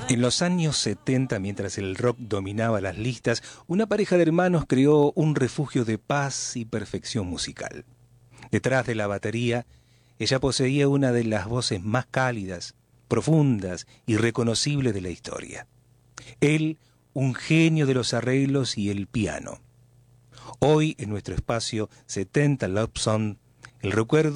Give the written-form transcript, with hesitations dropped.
En los años 70, mientras el rock dominaba las listas, una pareja de hermanos creó un refugio de paz y perfección musical. Detrás de la batería, ella poseía una de las voces más cálidas, profundas y reconocibles de la historia. Él, un genio de los arreglos y el piano. Hoy, en nuestro espacio 70 Love Song, el recuerdo